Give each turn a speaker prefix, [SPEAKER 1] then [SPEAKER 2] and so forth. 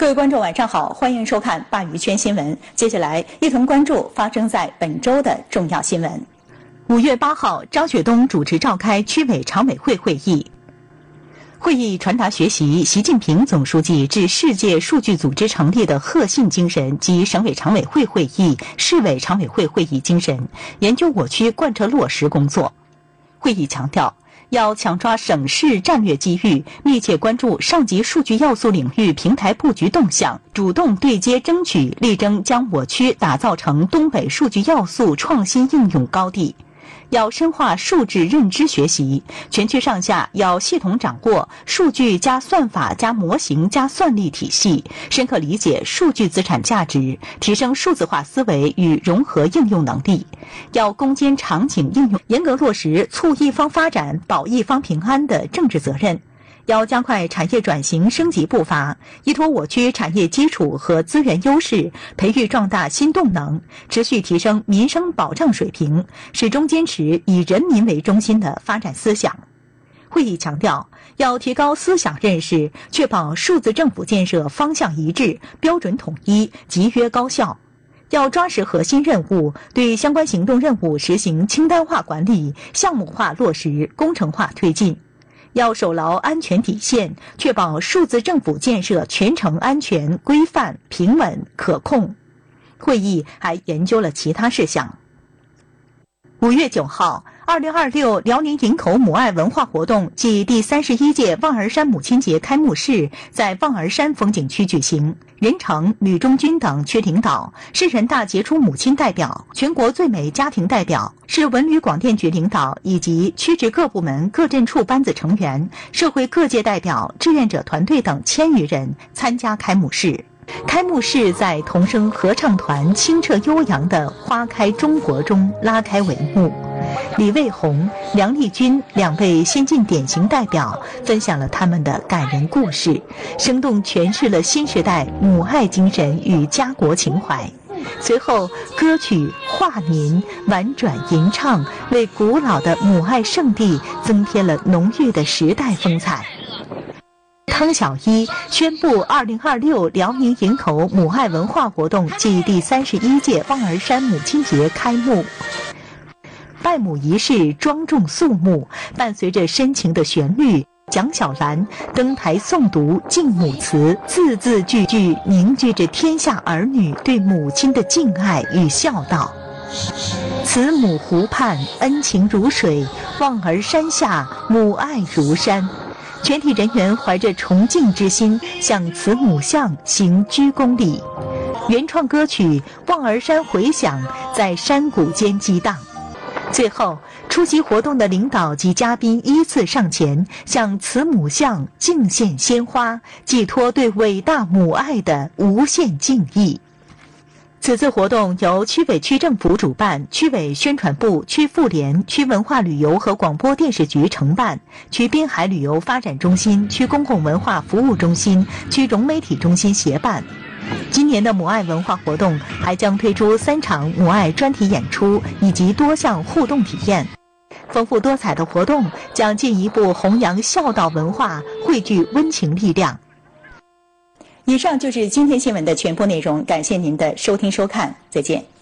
[SPEAKER 1] 各位观众晚上好，欢迎收看鲅鱼圈新闻。接下来一同关注发生在本周的重要新闻。5月8号，张雪冬主持召开区委常委会会议。会议传达学习习近平总书记致世界数据组织成立的核心精神及省委常委会会议、市委常委会会议精神，研究我区贯彻落实工作。会议强调，要抢抓省市战略机遇，密切关注上级数据要素领域平台布局动向，主动对接争取，力争将我区打造成东北数据要素创新应用高地。要深化数质认知学习，全区上下要系统掌握数据加算法加模型加算力体系，深刻理解数据资产价值，提升数字化思维与融合应用能力。要攻坚场景应用，严格落实促一方发展、保一方平安的政治责任。要加快产业转型升级步伐，依托我区产业基础和资源优势，培育壮大新动能，持续提升民生保障水平，始终坚持以人民为中心的发展思想。会议强调，要提高思想认识，确保数字政府建设方向一致、标准统一、集约高效。要抓实核心任务，对相关行动任务实行清单化管理、项目化落实、工程化推进。要守牢安全底线，确保数字政府建设全程安全、规范、平稳、可控。会议还研究了其他事项。5月9号，2026辽宁营口母爱文化活动暨第31届望儿山母亲节开幕式在望儿山风景区举行。任城、吕中军等区领导、市人大杰出母亲代表、全国最美家庭代表、市文旅广电局领导以及区直各部门各镇处班子成员、社会各界代表、志愿者团队等1000余人参加开幕式。开幕式在童声合唱团清澈悠扬的《花开中国》中拉开帷幕。李卫红、梁丽君2位先进典型代表分享了他们的感人故事，生动诠释了新时代母爱精神与家国情怀。随后，歌曲、画民婉转吟唱，为古老的母爱圣地增添了浓郁的时代风采。汤小一宣布2026辽宁营口母爱文化活动暨第31届望儿山母亲节开幕。拜母仪式庄重肃穆，伴随着深情的旋律，蒋小兰登台诵读敬母词，字字句句凝聚着天下儿女对母亲的敬爱与孝道。慈母湖畔恩情如水，望儿山下母爱如山。全体人员怀着崇敬之心，向慈母像行鞠躬礼。原创歌曲《望儿山回响》在山谷间激荡。最后，出席活动的领导及嘉宾依次上前，向慈母像敬献鲜花，寄托对伟大母爱的无限敬意。此次活动由区委区政府主办，区委宣传部、区妇联、区文化旅游和广播电视局承办，区滨海旅游发展中心、区公共文化服务中心、区融媒体中心协办。今年的母爱文化活动还将推出3场母爱专题演出以及多项互动体验。丰富多彩的活动将进一步弘扬孝道文化，汇聚温情力量。以上就是今天新闻的全部内容，感谢您的收听收看，再见。